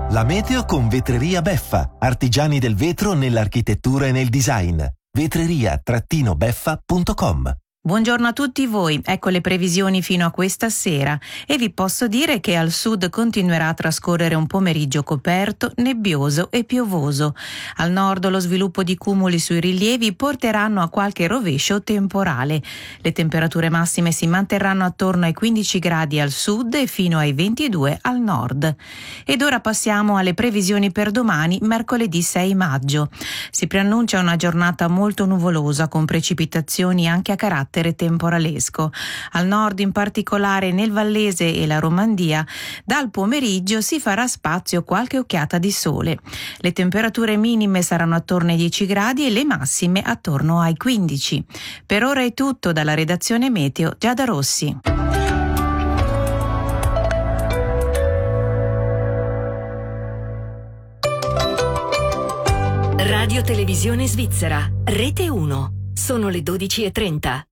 La meteo con Vetreria Beffa, artigiani del vetro nell'architettura e nel design. vetreria-beffa.com. Buongiorno a tutti voi, ecco le previsioni fino a questa sera e vi posso dire che al sud continuerà a trascorrere un pomeriggio coperto, nebbioso e piovoso. Al nord lo sviluppo di cumuli sui rilievi porteranno a qualche rovescio temporale. Le temperature massime si manterranno attorno ai 15 gradi al sud e fino ai 22 al nord. Ed ora passiamo alle previsioni per domani, mercoledì 6 maggio. Si preannuncia una giornata molto nuvolosa con precipitazioni anche a carattere temporalesco. Al nord, in particolare nel Vallese e la Romandia, dal pomeriggio si farà spazio qualche occhiata di sole. Le temperature minime saranno attorno ai 10 gradi e le massime attorno ai 15. Per ora è tutto dalla redazione Meteo Giada Rossi. Radio Televisione Svizzera, Rete 1. Sono le 12:30.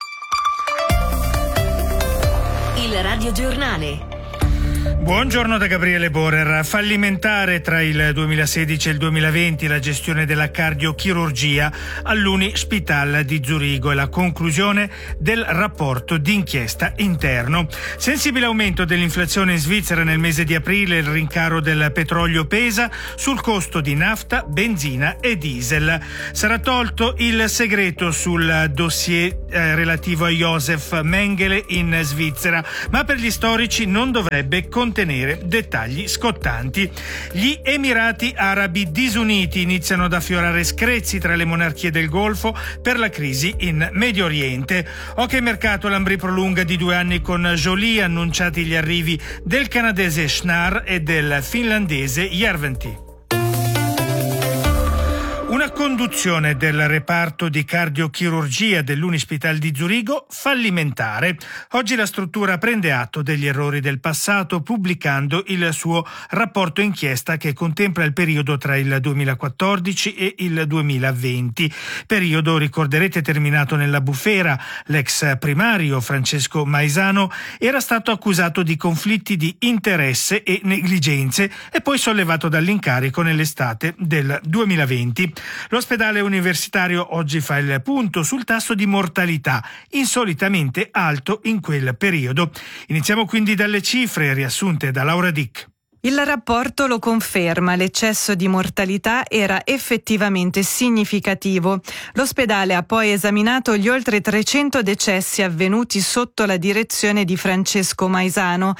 Il Radio Giornale. Buongiorno da Gabriele Borer. Fallimentare tra il 2016 e il 2020 la gestione della cardiochirurgia all'Unispital di Zurigo e la conclusione del rapporto d'inchiesta interno. Sensibile aumento dell'inflazione in Svizzera nel mese di aprile, il rincaro del petrolio pesa sul costo di nafta, benzina e diesel. Sarà tolto il segreto sul dossier relativo a Josef Mengele in Svizzera, ma per gli storici non dovrebbe contenere dettagli scottanti. Gli Emirati Arabi Disuniti iniziano ad affiorare screzi tra le monarchie del Golfo per la crisi in Medio Oriente. Ok mercato, l'Ambripro lunga di 2 anni con Jolie, annunciati gli arrivi del canadese Schnarr e del finlandese Järventie. Una conduzione del reparto di cardiochirurgia dell'Unispital di Zurigo fallimentare. Oggi la struttura prende atto degli errori del passato pubblicando il suo rapporto inchiesta che contempla il periodo tra il 2014 e il 2020. Periodo, ricorderete, terminato nella bufera. L'ex primario Francesco Maisano era stato accusato di conflitti di interesse e negligenze e poi sollevato dall'incarico nell'estate del 2020. L'ospedale universitario oggi fa il punto sul tasso di mortalità, insolitamente alto in quel periodo. Iniziamo quindi dalle cifre riassunte da Laura Dick. Il rapporto lo conferma, l'eccesso di mortalità era effettivamente significativo. L'ospedale ha poi esaminato gli oltre 300 decessi avvenuti sotto la direzione di Francesco Maisano.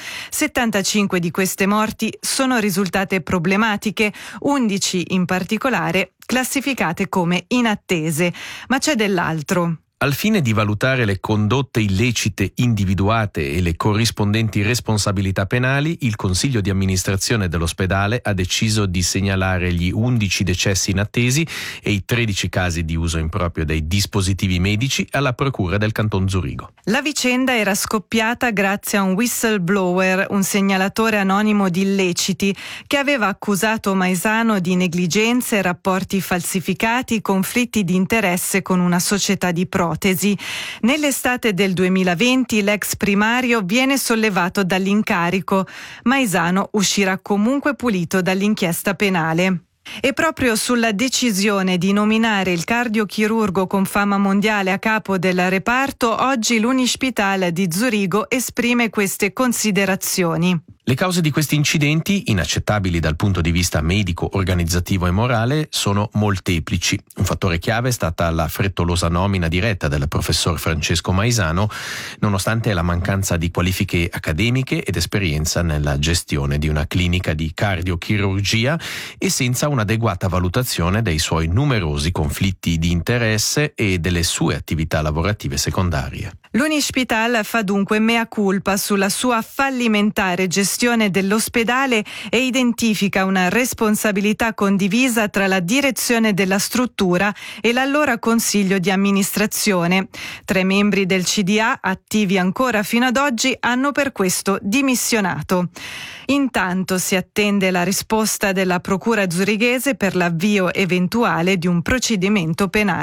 75 di queste morti sono risultate problematiche, 11 in particolare classificate come inattese. Ma c'è dell'altro. Al fine di valutare le condotte illecite individuate e le corrispondenti responsabilità penali, il Consiglio di amministrazione dell'ospedale ha deciso di segnalare gli 11 decessi inattesi e i 13 casi di uso improprio dei dispositivi medici alla Procura del Canton Zurigo. La vicenda era scoppiata grazie a un whistleblower, un segnalatore anonimo di illeciti, che aveva accusato Maisano di negligenze, rapporti falsificati, conflitti di interesse con una società di protesi. Nell'estate del 2020 l'ex primario viene sollevato dall'incarico. Maisano uscirà comunque pulito dall'inchiesta penale. E proprio sulla decisione di nominare il cardiochirurgo con fama mondiale a capo del reparto, oggi l'Unispital di Zurigo esprime queste considerazioni. Le cause di questi incidenti, inaccettabili dal punto di vista medico, organizzativo e morale, sono molteplici. Un fattore chiave è stata la frettolosa nomina diretta del professor Francesco Maisano, nonostante la mancanza di qualifiche accademiche ed esperienza nella gestione di una clinica di cardiochirurgia e senza un'adeguata valutazione dei suoi numerosi conflitti di interesse e delle sue attività lavorative secondarie. L'Unispital fa dunque mea culpa sulla sua fallimentare gestione dell'ospedale e identifica una responsabilità condivisa tra la direzione della struttura e l'allora consiglio di amministrazione. 3 membri del CDA, attivi ancora fino ad oggi, hanno per questo dimissionato. Intanto si attende la risposta della Procura zurighese per l'avvio eventuale di un procedimento penale.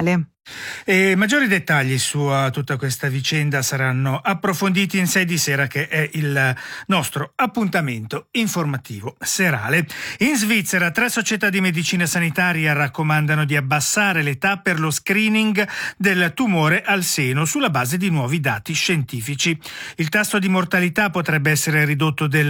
E maggiori dettagli su tutta questa vicenda saranno approfonditi in 6 di sera, che è il nostro appuntamento informativo serale. In Svizzera 3 società di medicina sanitaria raccomandano di abbassare l'età per lo screening del tumore al seno sulla base di nuovi dati scientifici. Il tasso di mortalità potrebbe essere ridotto del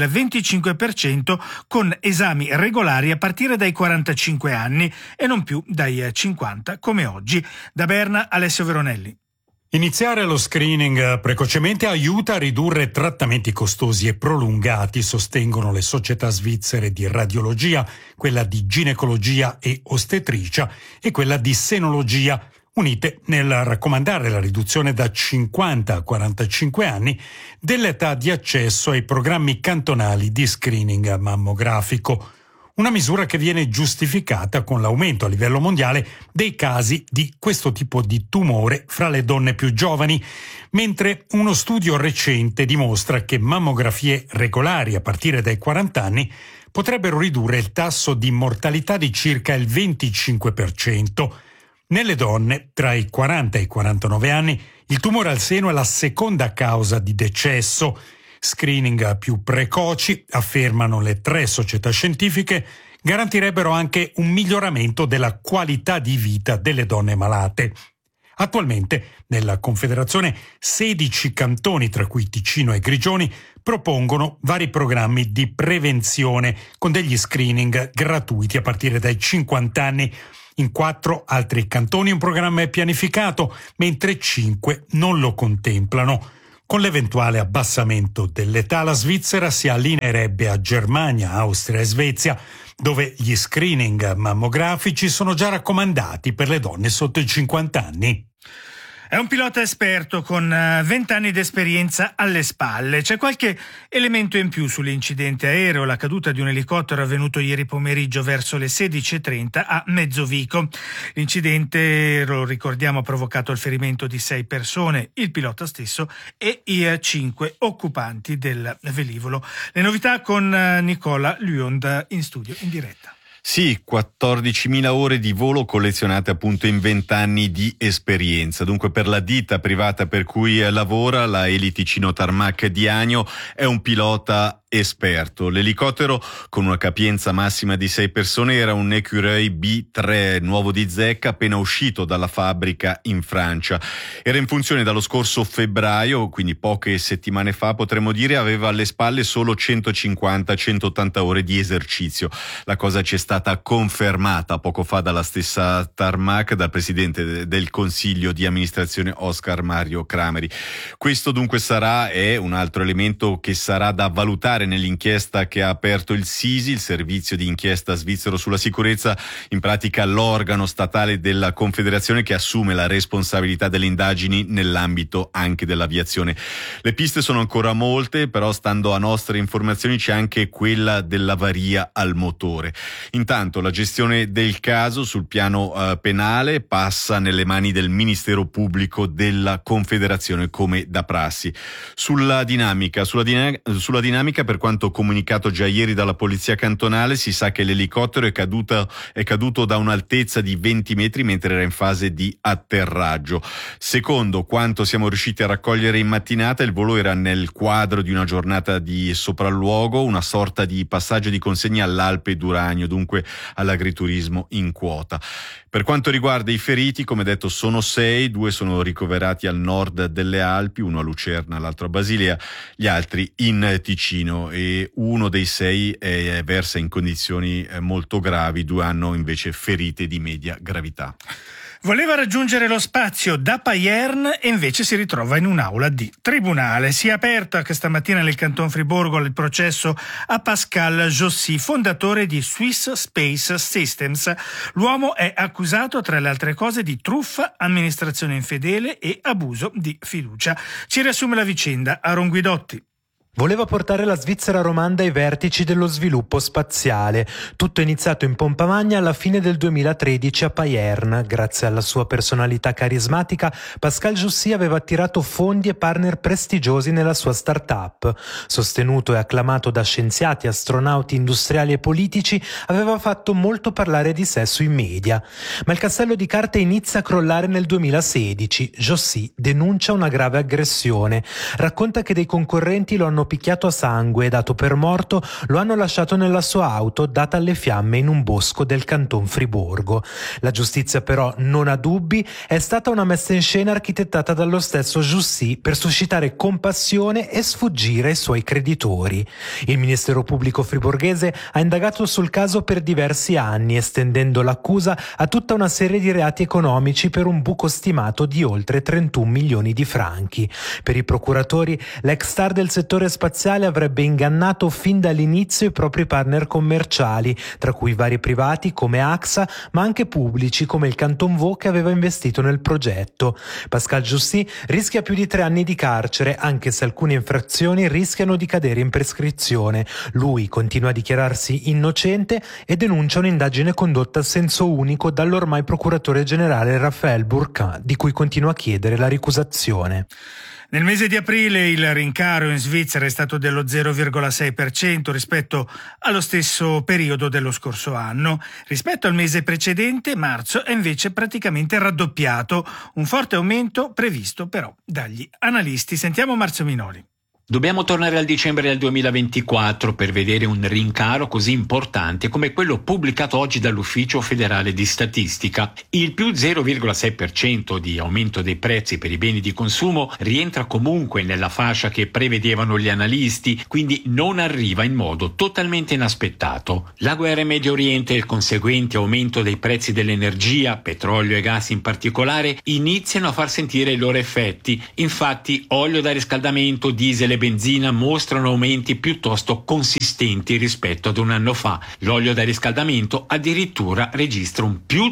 25% con esami regolari a partire dai 45 anni e non più dai 50 come oggi. Da Berna, Alessio Veronelli. Iniziare lo screening precocemente aiuta a ridurre trattamenti costosi e prolungati, sostengono le società svizzere di radiologia, quella di ginecologia e ostetricia e quella di senologia, unite nel raccomandare la riduzione da 50 a 45 anni dell'età di accesso ai programmi cantonali di screening mammografico. Una misura che viene giustificata con l'aumento a livello mondiale dei casi di questo tipo di tumore fra le donne più giovani, mentre uno studio recente dimostra che mammografie regolari a partire dai 40 anni potrebbero ridurre il tasso di mortalità di circa il 25%. Nelle donne tra i 40 e i 49 anni il tumore al seno è la seconda causa di decesso. Screening più precoci, affermano le 3 società scientifiche, garantirebbero anche un miglioramento della qualità di vita delle donne malate. Attualmente, nella Confederazione, 16 cantoni, tra cui Ticino e Grigioni, propongono vari programmi di prevenzione con degli screening gratuiti a partire dai 50 anni. In 4 altri cantoni un programma è pianificato, mentre 5 non lo contemplano. Con l'eventuale abbassamento dell'età, la Svizzera si allineerebbe a Germania, Austria e Svezia, dove gli screening mammografici sono già raccomandati per le donne sotto i 50 anni. È un pilota esperto con 20 anni di esperienza alle spalle. C'è qualche elemento in più sull'incidente aereo, la caduta di un elicottero avvenuto ieri pomeriggio verso le 16:30 a Mezzovico. L'incidente, lo ricordiamo, ha provocato il ferimento di 6 persone, il pilota stesso e i 5 occupanti del velivolo. Le novità con Nicola Luond in studio in diretta. Sì, 14.000 ore di volo collezionate appunto in 20 anni di esperienza. Dunque per la ditta privata per cui lavora, la Eli Ticino Tarmac di Agno, è un pilota esperto. L'elicottero, con una capienza massima di 6 persone, era un Écureuil B3 nuovo di zecca appena uscito dalla fabbrica in Francia. Era in funzione dallo scorso febbraio, quindi poche settimane fa potremmo dire, aveva alle spalle solo 150-180 ore di esercizio. La cosa ci è stata confermata poco fa dalla stessa Tarmac, dal presidente del consiglio di amministrazione Oscar Mario Crameri. Questo dunque è un altro elemento che sarà da valutare nell'inchiesta che ha aperto il SISI, il servizio di inchiesta svizzero sulla sicurezza, in pratica l'organo statale della Confederazione che assume la responsabilità delle indagini nell'ambito anche dell'aviazione. Le piste sono ancora molte, però stando a nostre informazioni c'è anche quella dell'avaria al motore. Intanto la gestione del caso sul piano penale passa nelle mani del Ministero Pubblico della Confederazione come da prassi. Sulla dinamica per quanto comunicato già ieri dalla Polizia Cantonale, si sa che l'elicottero è caduto da un'altezza di 20 metri mentre era in fase di atterraggio. Secondo quanto siamo riusciti a raccogliere in mattinata, il volo era nel quadro di una giornata di sopralluogo, una sorta di passaggio di consegna all'Alpe d'Uranio, dunque all'agriturismo in quota. Per quanto riguarda i feriti, come detto, sono 6, 2 sono ricoverati al nord delle Alpi, uno a Lucerna, l'altro a Basilea, gli altri in Ticino, e uno dei 6 versa in condizioni molto gravi, 2 hanno invece ferite di media gravità. Voleva raggiungere lo spazio da Payerne e invece si ritrova in un'aula di tribunale. Si è aperto questa mattina nel Canton Friburgo il processo a Pascal Jossy, fondatore di Swiss Space Systems. L'uomo è accusato, tra le altre cose, di truffa, amministrazione infedele e abuso di fiducia. Ci riassume la vicenda Aaron Guidotti. Voleva portare la Svizzera romanda ai vertici dello sviluppo spaziale. Tutto è iniziato in pompa magna alla fine del 2013 a Payerne. Grazie alla sua personalità carismatica, Pascal Jussy aveva attirato fondi e partner prestigiosi nella sua start-up. Sostenuto e acclamato da scienziati, astronauti, industriali e politici, aveva fatto molto parlare di sé sui media. Ma il castello di carte inizia a crollare nel 2016. Jussy denuncia una grave aggressione. Racconta che dei concorrenti lo hanno picchiato a sangue e, dato per morto, lo hanno lasciato nella sua auto data alle fiamme in un bosco del canton Friburgo. La giustizia però non ha dubbi, è stata una messa in scena architettata dallo stesso Jussy per suscitare compassione e sfuggire ai suoi creditori. Il Ministero Pubblico friburghese ha indagato sul caso per diversi anni, estendendo l'accusa a tutta una serie di reati economici per un buco stimato di oltre 31 milioni di franchi. Per i procuratori, l'ex star del settore spaziale avrebbe ingannato fin dall'inizio i propri partner commerciali, tra cui vari privati come AXA, ma anche pubblici come il Canton Vaud che aveva investito nel progetto. Pascal Jussy rischia più di 3 anni di carcere, anche se alcune infrazioni rischiano di cadere in prescrizione. Lui continua a dichiararsi innocente e denuncia un'indagine condotta a senso unico dall'ormai procuratore generale Raphaël Bourquin, di cui continua a chiedere la ricusazione. Nel mese di aprile il rincaro in Svizzera è stato dello 0,6% rispetto allo stesso periodo dello scorso anno. Rispetto al mese precedente, marzo, è invece praticamente raddoppiato, un forte aumento previsto però dagli analisti. Sentiamo Marzio Minoli. Dobbiamo tornare al dicembre del 2024 per vedere un rincaro così importante come quello pubblicato oggi dall'Ufficio federale di statistica. Il più 0,6% di aumento dei prezzi per i beni di consumo rientra comunque nella fascia che prevedevano gli analisti, quindi non arriva in modo totalmente inaspettato. La guerra in Medio Oriente e il conseguente aumento dei prezzi dell'energia, petrolio e gas in particolare, iniziano a far sentire i loro effetti. Infatti, olio da riscaldamento, diesel e benzina mostrano aumenti piuttosto consistenti rispetto ad un anno fa. L'olio da riscaldamento addirittura registra un più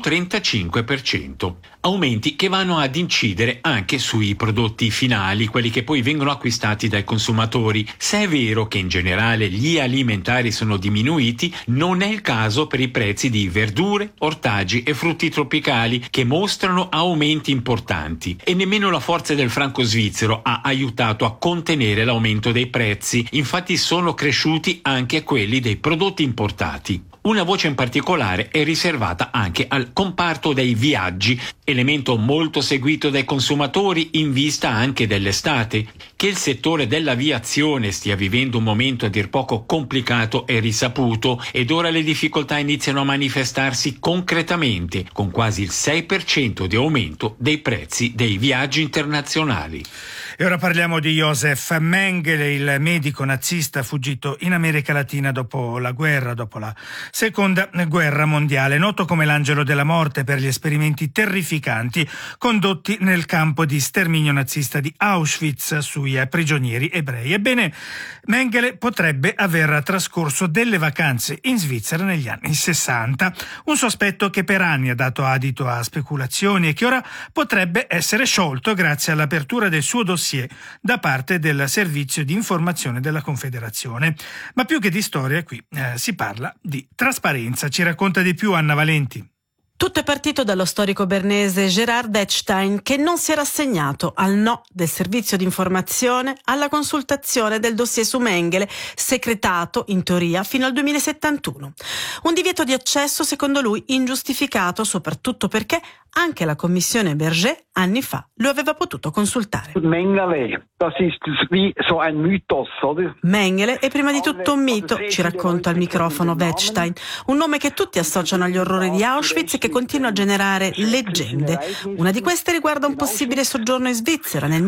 35%. Aumenti che vanno ad incidere anche sui prodotti finali, quelli che poi vengono acquistati dai consumatori. Se è vero che in generale gli alimentari sono diminuiti, non è il caso per i prezzi di verdure, ortaggi e frutti tropicali, che mostrano aumenti importanti. E nemmeno la forza del franco svizzero ha aiutato a contenere l'aumento dei prezzi, infatti sono cresciuti anche quelli dei prodotti importati. Una voce in particolare è riservata anche al comparto dei viaggi, elemento molto seguito dai consumatori in vista anche dell'estate. Che il settore dell'aviazione stia vivendo un momento a dir poco complicato è risaputo, ed ora le difficoltà iniziano a manifestarsi concretamente, con quasi il 6% di aumento dei prezzi dei viaggi internazionali. E ora parliamo di Josef Mengele, il medico nazista fuggito in America Latina dopo la guerra, dopo la Seconda Guerra Mondiale, noto come l'angelo della morte per gli esperimenti terrificanti condotti nel campo di sterminio nazista di Auschwitz sui prigionieri ebrei. Ebbene, Mengele potrebbe aver trascorso delle vacanze in Svizzera negli anni 60, un sospetto che per anni ha dato adito a speculazioni e che ora potrebbe essere sciolto grazie all'apertura del suo dossier da parte del servizio di informazione della Confederazione. Ma più che di storia qui si parla di trasparenza. Ci racconta di più Anna Valenti. Tutto è partito dallo storico bernese Gerard Eckstein, che non si è rassegnato al no del servizio di informazione alla consultazione del dossier su Mengele, secretato in teoria fino al 2071. Un divieto di accesso secondo lui ingiustificato, soprattutto perché anche la commissione Berger anni fa lo aveva potuto consultare. Mengele, das ist wie so ein Mythos, oder? Mengele è prima di tutto un mito, ci racconta al microfono Wettstein, un nome che tutti associano agli orrori di Auschwitz e che continua a generare leggende. Una di queste riguarda un possibile soggiorno in Svizzera nel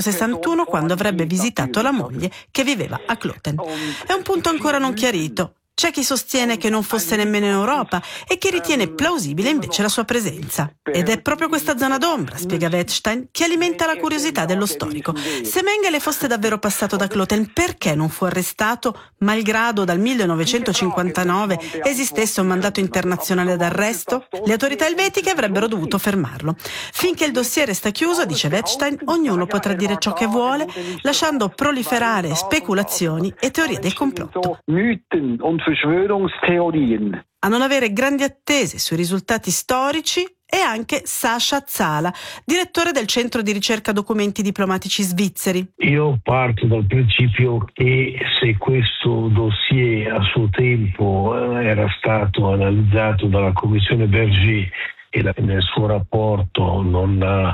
1961, quando avrebbe visitato la moglie che viveva a Kloten. È un punto ancora non chiarito. C'è chi sostiene che non fosse nemmeno in Europa e chi ritiene plausibile invece la sua presenza. Ed è proprio questa zona d'ombra, spiega Wettstein, che alimenta la curiosità dello storico. Se Mengele fosse davvero passato da Kloten, perché non fu arrestato, malgrado dal 1959 esistesse un mandato internazionale d'arresto? Le autorità elvetiche avrebbero dovuto fermarlo. Finché il dossier resta chiuso, dice Wettstein, ognuno potrà dire ciò che vuole, lasciando proliferare speculazioni e teorie del complotto. A non avere grandi attese sui risultati storici è anche Sasha Zala, direttore del Centro di ricerca documenti diplomatici svizzeri. Io parto dal principio che se questo dossier a suo tempo era stato analizzato dalla Commissione Berger e nel suo rapporto non ha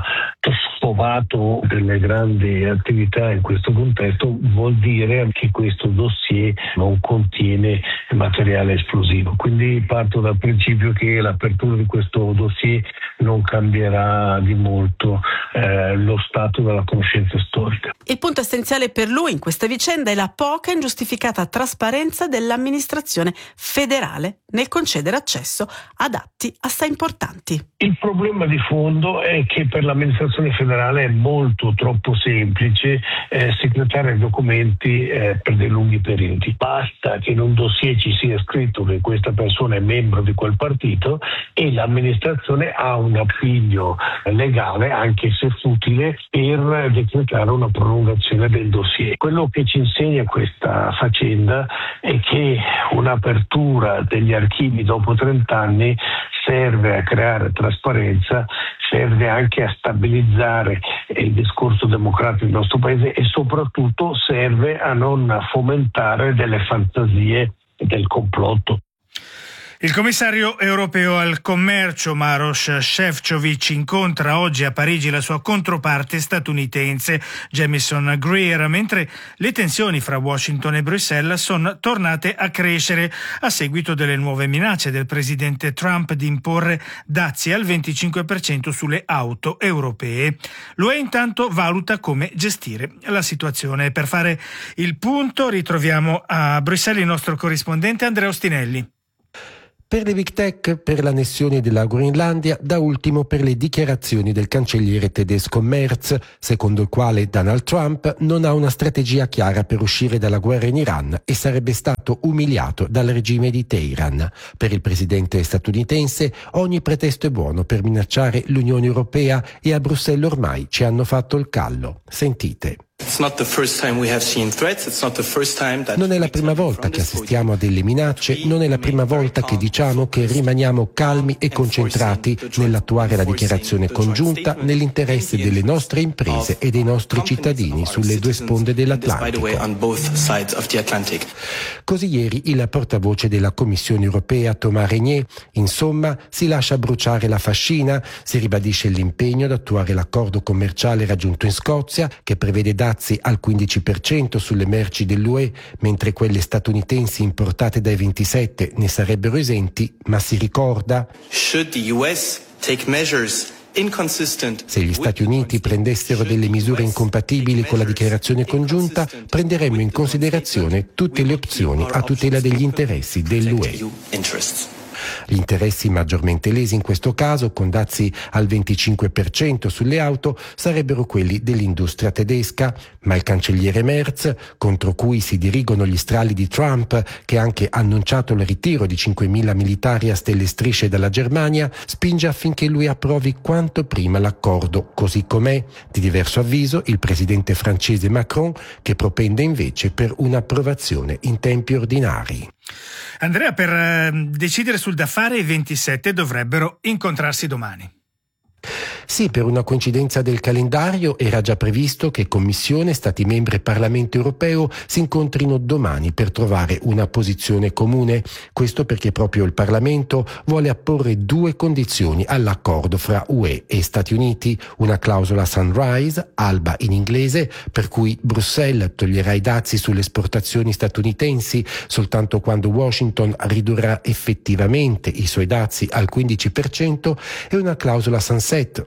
trovato delle grandi attività in questo contesto, vuol dire che questo dossier non contiene materiale esplosivo. Quindi parto dal principio che l'apertura di questo dossier non cambierà di molto lo stato della conoscenza storica. Il punto essenziale per lui in questa vicenda è la poca e ingiustificata trasparenza dell'amministrazione federale nel concedere accesso ad atti assai importanti. Il problema di fondo è che per l'amministrazione federale è molto troppo semplice secretare documenti per dei lunghi periodi. Basta che in un dossier ci sia scritto che questa persona è membro di quel partito e l'amministrazione ha un appiglio legale, anche se futile, per decretare una prolungazione del dossier. Quello che ci insegna questa faccenda è che un'apertura degli archivi dopo 30 anni serve a creare trasparenza, serve anche a stabilizzare il discorso democratico del nostro paese e soprattutto serve a non fomentare delle fantasie del complotto. Il commissario europeo al commercio Maroš Šefčovič incontra oggi a Parigi la sua controparte statunitense Jamieson Greer, mentre le tensioni fra Washington e Bruxelles sono tornate a crescere a seguito delle nuove minacce del presidente Trump di imporre dazi al 25% sulle auto europee. L'UE intanto valuta come gestire la situazione. Per fare il punto ritroviamo a Bruxelles il nostro corrispondente Andrea Ostinelli. Per le big tech, per l'annessione della Groenlandia, da ultimo per le dichiarazioni del cancelliere tedesco Merz, secondo il quale Donald Trump non ha una strategia chiara per uscire dalla guerra in Iran e sarebbe stato umiliato dal regime di Teheran. Per il presidente statunitense ogni pretesto è buono per minacciare l'Unione Europea e a Bruxelles ormai ci hanno fatto il callo. Sentite. Non è la prima volta che assistiamo a delle minacce, non è la prima volta che diciamo che rimaniamo calmi e concentrati nell'attuare la dichiarazione congiunta nell'interesse delle nostre imprese e dei nostri cittadini sulle due sponde dell'Atlantico. Così ieri il portavoce della Commissione europea Thomas Reynier, insomma, si lascia bruciare la fascina, si ribadisce l'impegno ad attuare l'accordo commerciale raggiunto in Scozia che prevede dazi al 15% sulle merci dell'UE, mentre quelle statunitensi importate dai 27 ne sarebbero esenti, ma si ricorda: se gli Stati Uniti prendessero delle misure incompatibili con la dichiarazione congiunta, prenderemmo in considerazione tutte le opzioni a tutela degli interessi dell'UE. Gli interessi maggiormente lesi in questo caso, con dazi al 25% sulle auto, sarebbero quelli dell'industria tedesca, ma il cancelliere Merz, contro cui si dirigono gli strali di Trump, che ha anche annunciato il ritiro di 5.000 militari a stelle e strisce dalla Germania, spinge affinché lui approvi quanto prima l'accordo così com'è. Di diverso avviso il presidente francese Macron, che propende invece per un'approvazione in tempi ordinari. Andrea, per decidere sul da fare i 27 dovrebbero incontrarsi domani. Sì, per una coincidenza del calendario era già previsto che Commissione, Stati membri e Parlamento europeo si incontrino domani per trovare una posizione comune. Questo perché proprio il Parlamento vuole apporre due condizioni all'accordo fra UE e Stati Uniti, una clausola sunrise, ALBA in inglese, per cui Bruxelles toglierà i dazi sulle esportazioni statunitensi soltanto quando Washington ridurrà effettivamente i suoi dazi al 15%, e una clausola sunset,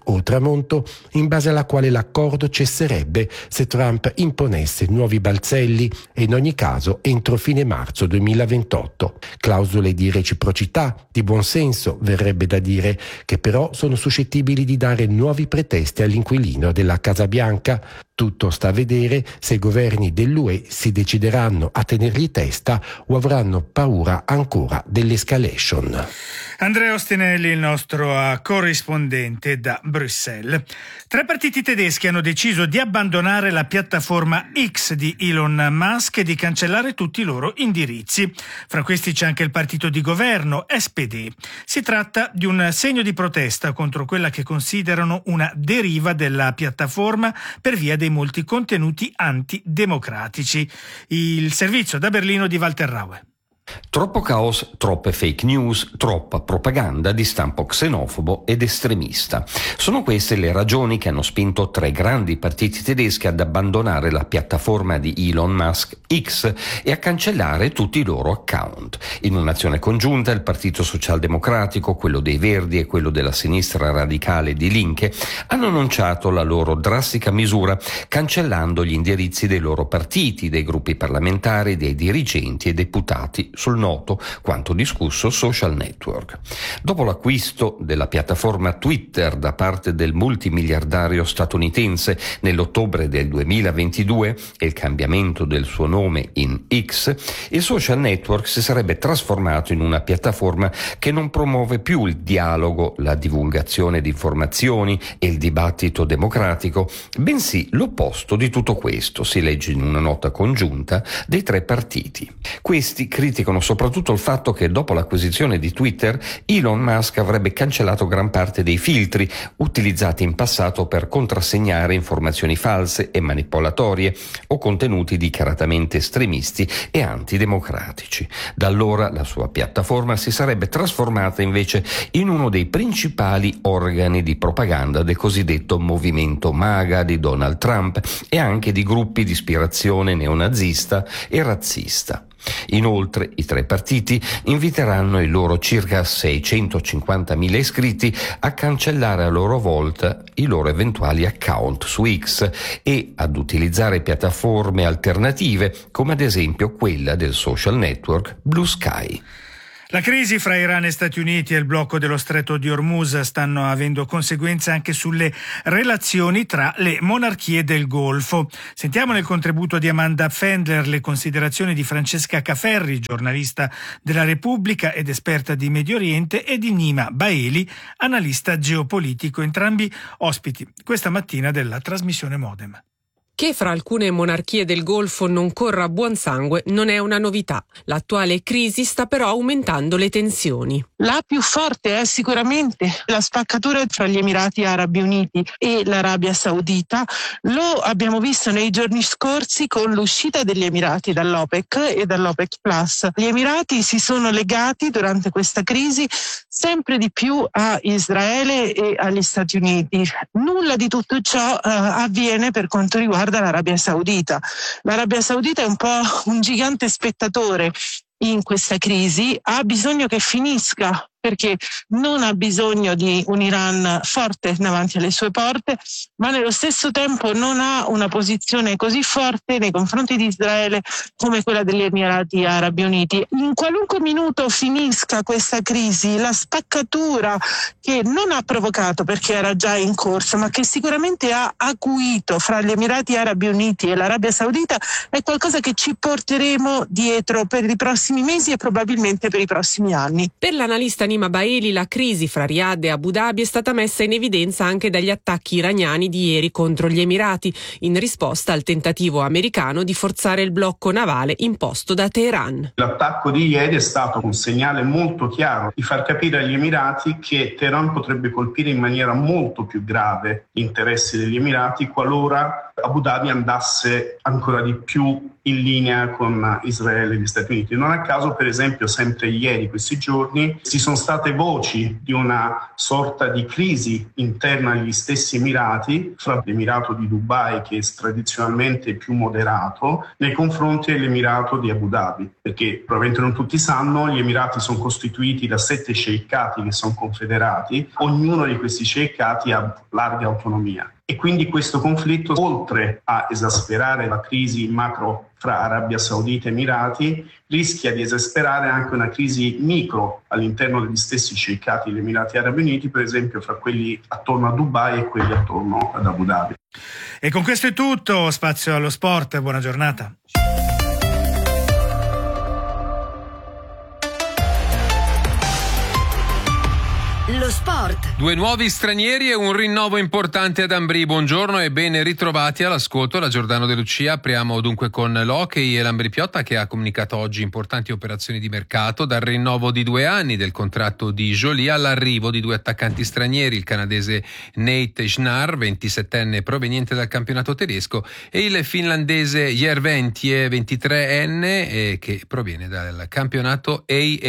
o tramonto, in base alla quale l'accordo cesserebbe se Trump imponesse nuovi balzelli e in ogni caso entro fine marzo 2028. Clausole di reciprocità, di buonsenso, verrebbe da dire, che però sono suscettibili di dare nuovi pretesti all'inquilino della Casa Bianca. Tutto sta a vedere se i governi dell'UE si decideranno a tenergli testa o avranno paura ancora dell'escalation. Andrea Ostinelli, il nostro corrispondente da Bruxelles. 3 partiti tedeschi hanno deciso di abbandonare la piattaforma X di Elon Musk e di cancellare tutti i loro indirizzi. Fra questi c'è anche il partito di governo, SPD. Si tratta di un segno di protesta contro quella che considerano una deriva della piattaforma per via dei molti contenuti antidemocratici. Il servizio da Berlino di Walter Raue. Troppo caos, troppe fake news, troppa propaganda di stampo xenofobo ed estremista. Sono queste le ragioni che hanno spinto 3 grandi partiti tedeschi ad abbandonare la piattaforma di Elon Musk X e a cancellare tutti i loro account. In un'azione congiunta il Partito Socialdemocratico, quello dei Verdi e quello della sinistra radicale di Linke hanno annunciato la loro drastica misura, cancellando gli indirizzi dei loro partiti, dei gruppi parlamentari, dei dirigenti e deputati sul noto quanto discusso social network. Dopo l'acquisto della piattaforma Twitter da parte del multimiliardario statunitense nell'ottobre del 2022 e il cambiamento del suo nome in X, il social network si sarebbe trasformato in una piattaforma che non promuove più il dialogo, la divulgazione di informazioni e il dibattito democratico, bensì l'opposto di tutto questo, si legge in una nota congiunta dei 3 partiti. Questi criticano soprattutto il fatto che dopo l'acquisizione di Twitter Elon Musk avrebbe cancellato gran parte dei filtri utilizzati in passato per contrassegnare informazioni false e manipolatorie o contenuti dichiaratamente estremisti e antidemocratici. Da allora la sua piattaforma si sarebbe trasformata invece in uno dei principali organi di propaganda del cosiddetto movimento MAGA di Donald Trump e anche di gruppi di ispirazione neonazista e razzista. Inoltre i 3 partiti inviteranno i loro circa 650.000 iscritti a cancellare a loro volta i loro eventuali account su X e ad utilizzare piattaforme alternative come ad esempio quella del social network Blue Sky. La crisi fra Iran e Stati Uniti e il blocco dello stretto di Hormuz stanno avendo conseguenze anche sulle relazioni tra le monarchie del Golfo. Sentiamo nel contributo di Amanda Fendler le considerazioni di Francesca Caferri, giornalista della Repubblica ed esperta di Medio Oriente, e di Nima Baeli, analista geopolitico, entrambi ospiti questa mattina della trasmissione Modem. Che fra alcune monarchie del Golfo non corra buon sangue non è una novità. L'attuale crisi sta però aumentando le tensioni. La più forte è sicuramente la spaccatura fra gli Emirati Arabi Uniti e l'Arabia Saudita. Lo abbiamo visto nei giorni scorsi con l'uscita degli Emirati dall'OPEC e dall'OPEC Plus. Gli Emirati si sono legati durante questa crisi sempre di più a Israele e agli Stati Uniti. Nulla di tutto ciò avviene per quanto riguarda l'Arabia Saudita. L'Arabia Saudita è un po' un gigante spettatore in questa crisi, ha bisogno che finisca perché non ha bisogno di un Iran forte davanti alle sue porte, ma nello stesso tempo non ha una posizione così forte nei confronti di Israele come quella degli Emirati Arabi Uniti. In qualunque minuto finisca questa crisi, la spaccatura che non ha provocato perché era già in corso, ma che sicuramente ha acuito fra gli Emirati Arabi Uniti e l'Arabia Saudita, è qualcosa che ci porteremo dietro per i prossimi mesi e probabilmente per i prossimi anni. Per l'analista Nima Baeli, la crisi fra Riyadh e Abu Dhabi è stata messa in evidenza anche dagli attacchi iraniani di ieri contro gli Emirati, in risposta al tentativo americano di forzare il blocco navale imposto da Teheran. L'attacco di ieri è stato un segnale molto chiaro di far capire agli Emirati che Teheran potrebbe colpire in maniera molto più grave gli interessi degli Emirati qualora Abu Dhabi andasse ancora di più in linea con Israele e gli Stati Uniti. Non a caso, per esempio, sempre ieri, questi giorni, ci sono state voci di una sorta di crisi interna agli stessi Emirati, fra l'Emirato di Dubai, che è tradizionalmente più moderato, nei confronti dell'Emirato di Abu Dhabi, perché probabilmente non tutti sanno, gli Emirati sono costituiti da 7 sceicati che sono confederati, ognuno di questi sceicati ha larga autonomia. E quindi questo conflitto, oltre a esasperare la crisi macro fra Arabia Saudita e Emirati, rischia di esasperare anche una crisi micro all'interno degli stessi sceicati degli Emirati Arabi Uniti, per esempio fra quelli attorno a Dubai e quelli attorno ad Abu Dhabi. E con questo è tutto, spazio allo sport, buona giornata. Lo sport. 2 nuovi stranieri e un rinnovo importante ad Ambrì. Buongiorno e ben ritrovati all'ascolto da Giordano De Lucia. Apriamo dunque con l'hockey e l'Ambrì Piotta, che ha comunicato oggi importanti operazioni di mercato, dal rinnovo di 2 anni del contratto di Joly all'arrivo di 2 attaccanti stranieri, il canadese Nate Schnarr, 27enne proveniente dal campionato tedesco, e il finlandese Järventie, 23enne, che proviene dal campionato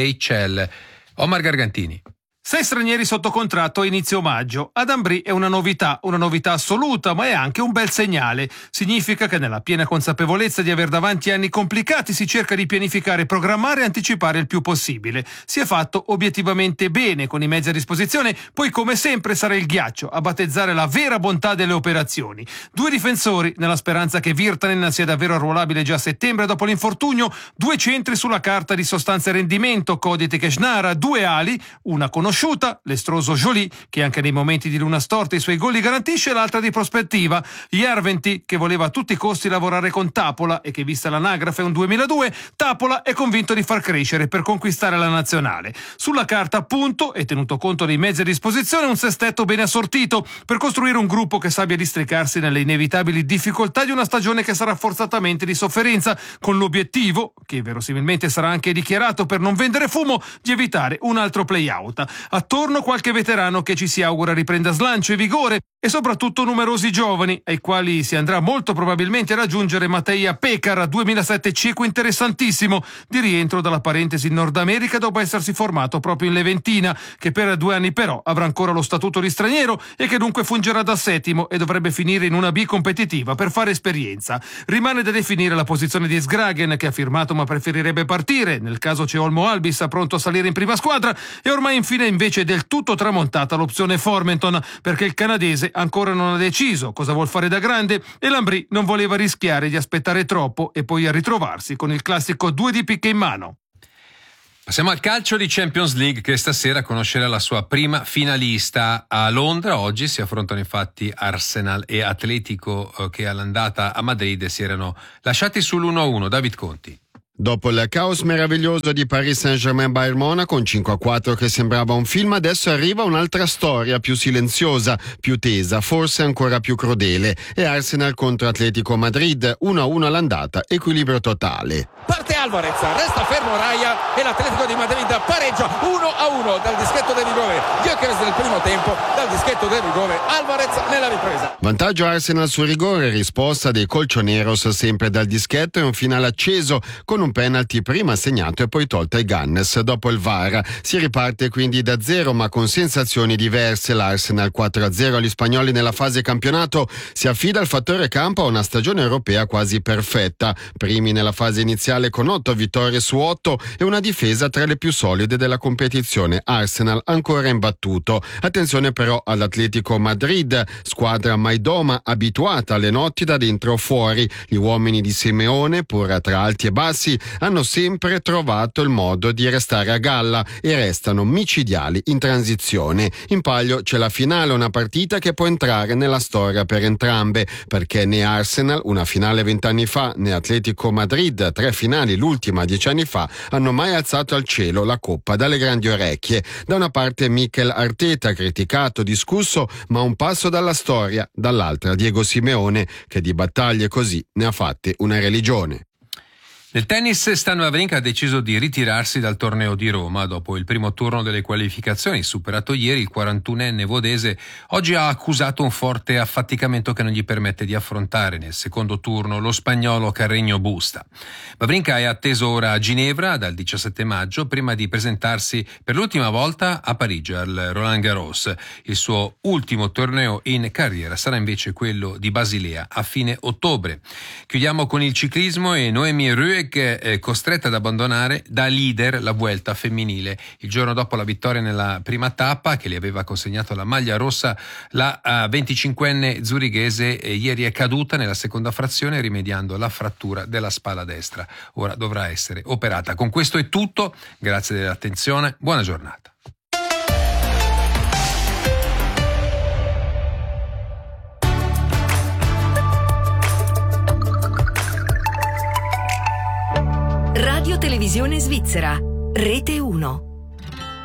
AHL. Omar Gargantini. 6 stranieri sotto contratto a inizio maggio. Ad Ambrì è una novità assoluta, ma è anche un bel segnale. Significa che nella piena consapevolezza di aver davanti anni complicati si cerca di pianificare, programmare e anticipare il più possibile. Si è fatto obiettivamente bene con i mezzi a disposizione, poi come sempre sarà il ghiaccio a battezzare la vera bontà delle operazioni. 2 difensori, nella speranza che Virtanen sia davvero arruolabile già a settembre dopo l'infortunio, 2 centri sulla carta di sostanza e rendimento, Kodit e Schnarr, 2 ali, una conosciuta, l'estroso Joly, che anche nei momenti di luna storta i suoi gol li garantisce, l'altra di prospettiva, Järventie, che voleva a tutti i costi lavorare con Tapola e che, vista l'anagrafe, è un 2002, Tapola è convinto di far crescere per conquistare la nazionale. Sulla carta, appunto, e tenuto conto dei mezzi a disposizione, un sestetto ben assortito per costruire un gruppo che sappia districarsi nelle inevitabili difficoltà di una stagione che sarà forzatamente di sofferenza, con l'obiettivo, che verosimilmente sarà anche dichiarato per non vendere fumo, di evitare un altro play-out. Attorno qualche veterano che ci si augura riprenda slancio e vigore, e soprattutto numerosi giovani, ai quali si andrà molto probabilmente a raggiungere Mateja Pekar, 2007 cieco interessantissimo, di rientro dalla parentesi in Nord America dopo essersi formato proprio in Leventina, che per 2 anni però avrà ancora lo statuto di straniero e che dunque fungerà da settimo e dovrebbe finire in una B competitiva per fare esperienza. Rimane da definire la posizione di Sgragen, che ha firmato ma preferirebbe partire, nel caso c'è Olmo Albis pronto a salire in prima squadra, e ormai infine invece è del tutto tramontata l'opzione Formenton, perché il canadese ancora non ha deciso cosa vuol fare da grande e l'Ambrì non voleva rischiare di aspettare troppo e poi a ritrovarsi con il classico 2 di picche in mano. Passiamo al calcio di Champions League, che stasera conoscerà la sua prima finalista. A Londra oggi si affrontano infatti Arsenal e Atletico, che all'andata a Madrid si erano lasciati sull'1-1. David Conti. Dopo il caos meraviglioso di Paris Saint-Germain-Bayern Monaco, un 5-4 che sembrava un film, adesso arriva un'altra storia più silenziosa, più tesa, forse ancora più crudele. È Arsenal contro Atletico Madrid, 1-1 all'andata, equilibrio totale. Parte Alvarez, resta fermo Raya e l'Atletico di Madrid pareggia 1-1 dal dischetto del rigore. Gyökeres nel primo tempo, dal dischetto del rigore, Alvarez nella ripresa. Vantaggio Arsenal sul rigore, risposta dei colchoneros sempre dal dischetto e un finale acceso con un penalty prima segnato e poi tolto ai Gunners dopo il VAR. Si riparte quindi da zero, ma con sensazioni diverse. L'Arsenal 4-0 agli spagnoli nella fase campionato si affida al fattore campo a una stagione europea quasi perfetta. Primi nella fase iniziale con 8 vittorie su 8 e una difesa tra le più solide della competizione. Arsenal ancora imbattuto. Attenzione però all'Atletico Madrid, squadra mai doma, abituata alle notti da dentro o fuori. Gli uomini di Simeone, pur tra alti e bassi, hanno sempre trovato il modo di restare a galla e restano micidiali in transizione. In palio c'è la finale, una partita che può entrare nella storia per entrambe, perché né Arsenal, una finale 20 anni fa, né Atletico Madrid, 3 finali, l'ultima 10 anni fa, hanno mai alzato al cielo la coppa dalle grandi orecchie. Da una parte Mikel Arteta, criticato, discusso, ma un passo dalla storia, dall'altra Diego Simeone, che di battaglie così ne ha fatte una religione. Nel tennis Stan Wawrinka ha deciso di ritirarsi dal torneo di Roma dopo il primo turno delle qualificazioni. Superato ieri, il 41enne vodese oggi ha accusato un forte affaticamento che non gli permette di affrontare nel secondo turno lo spagnolo Carreño Busta. Wawrinka è atteso ora a Ginevra dal 17 maggio prima di presentarsi per l'ultima volta a Parigi al Roland Garros. Il suo ultimo torneo in carriera sarà invece quello di Basilea a fine ottobre. Chiudiamo con il ciclismo e Noemi Rüegg è costretta ad abbandonare da leader la Vuelta femminile. Il giorno dopo la vittoria nella prima tappa, che le aveva consegnato la maglia rossa, la 25enne zurighese ieri è caduta nella seconda frazione rimediando la frattura della spalla destra. Ora dovrà essere operata. Con questo è tutto, grazie dell'attenzione, buona giornata. Radio Televisione Svizzera, Rete 1.